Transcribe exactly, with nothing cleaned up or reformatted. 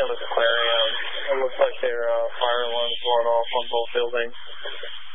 Aquarium. It looks like there are uh, fire alarms going off on both buildings.